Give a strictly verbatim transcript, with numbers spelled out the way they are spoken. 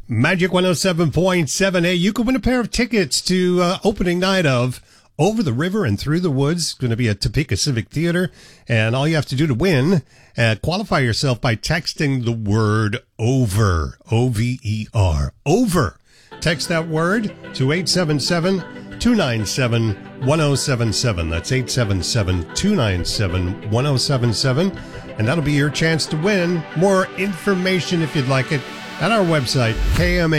Magic one oh seven point seven. Hey, you could win a pair of tickets to uh, opening night of Over the River and Through the Woods. It's going to be at Topeka Civic Theater. And all you have to do to win, uh, qualify yourself by texting the word OVER, O V E R, OVER. Text that word to eight seven seven, two nine seven, one oh seven seven. That's eight seven seven, two nine seven, one oh seven seven. And that'll be your chance to win. More information, if you'd like it, at our website, K M A.